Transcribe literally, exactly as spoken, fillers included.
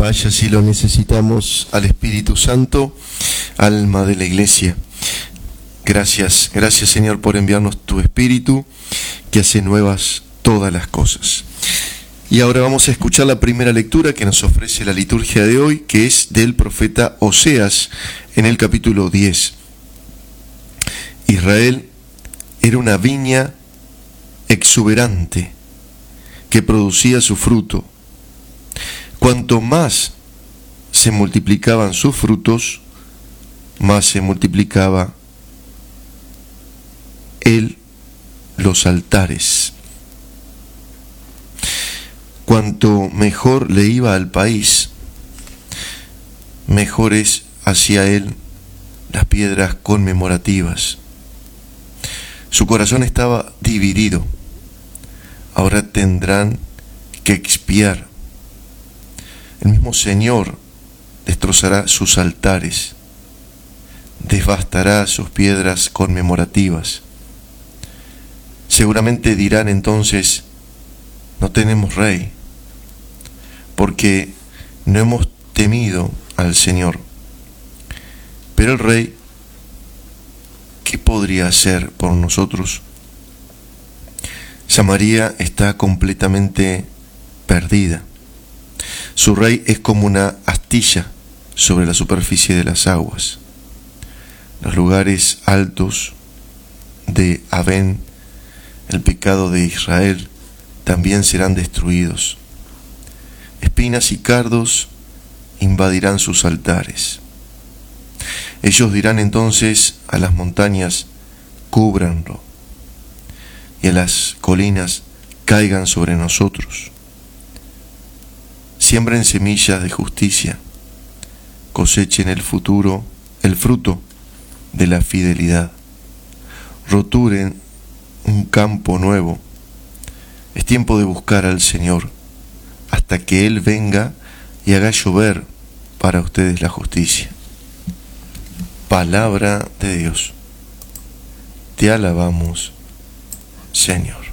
vaya si lo necesitamos al Espíritu Santo, alma de la Iglesia. Gracias, gracias Señor por enviarnos tu Espíritu que hace nuevas todas las cosas. Y ahora vamos a escuchar la primera lectura que nos ofrece la liturgia de hoy, que es del profeta Oseas en el capítulo diez. Israel era una viña exuberante que producía su fruto. Cuanto más se multiplicaban sus frutos, más se multiplicaba él los altares. Cuanto mejor le iba al país, mejores hacía él las piedras conmemorativas. Su corazón estaba dividido. Ahora tendrán que expiar. El mismo Señor destrozará sus altares, devastará sus piedras conmemorativas. Seguramente dirán entonces: no tenemos rey, porque no hemos temido al Señor. Pero el rey, ¿qué podría hacer por nosotros? Samaria está completamente perdida. Su rey es como una astilla sobre la superficie de las aguas. Los lugares altos de Avén, el pecado de Israel, también serán destruidos. Espinas y cardos invadirán sus altares. Ellos dirán entonces a las montañas: cúbranlo, y a las colinas: caigan sobre nosotros. Siembren semillas de justicia, cosechen el futuro, el fruto de la fidelidad. Roturen un campo nuevo. Es tiempo de buscar al Señor hasta que Él venga y haga llover para ustedes la justicia. Palabra de Dios. Te alabamos, Señor.